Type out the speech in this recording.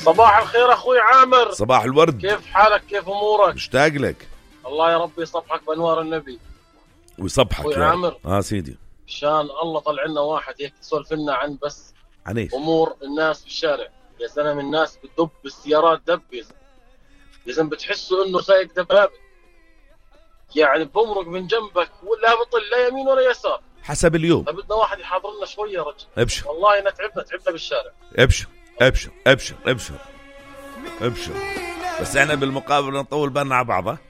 صباح الخير اخوي عامر. صباح الورد. كيف حالك؟ كيف امورك؟ مشتاق لك. الله يا رب يصبحك بانوار النبي ويصبحك اخوي يا عامر. سيدي. شان الله طلع لنا واحد هيك يسولف لنا عن بس عن ايش؟ امور الناس في الشارع. يا زلمه الناس بتدب بالسيارات دب يا زلمه بتحسوا انه سايق دبابه، يعني بمرق من جنبك ولا بطل لا يمين ولا يسار حسب اليوم. فبدنا واحد يحاضر لنا شويه يا رجل. ابشر والله انا تعبنا بالشارع. ابشر ابشر ابشر ابشر ابشر. بس احنا بالمقابل نطول بالنا على بعض.